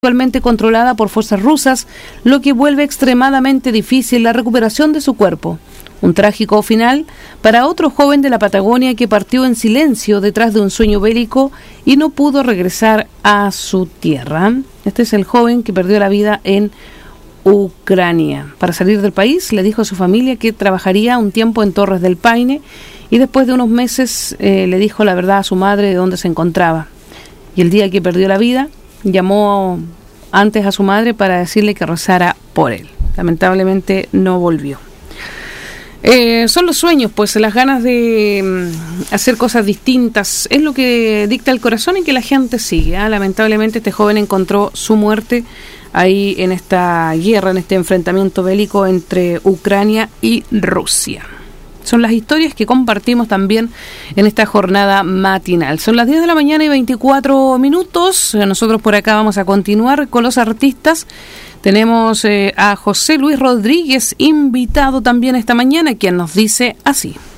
actualmente controlada por fuerzas rusas, lo que vuelve extremadamente difícil la recuperación de su cuerpo. Un trágico final para otro joven de la Patagonia que partió en silencio detrás de un sueño bélico y no pudo regresar a su tierra. Este es el joven que perdió la vida en Ucrania. Para salir del país, le dijo a su familia que trabajaría un tiempo en Torres del Paine y después de unos meses le dijo la verdad a su madre de dónde se encontraba. Y el día que perdió la vida, llamó antes a su madre para decirle que rezara por él. Lamentablemente no volvió. Son los sueños, pues las ganas de hacer cosas distintas, es lo que dicta el corazón y que la gente sigue. Lamentablemente este joven encontró su muerte ahí en esta guerra, en este enfrentamiento bélico entre Ucrania y Rusia. Son las historias que compartimos también en esta jornada matinal. Son las 10 de la mañana y 24 minutos. Nosotros por acá vamos a continuar con los artistas. Tenemos a José Luis Rodríguez invitado también esta mañana, quien nos dice así.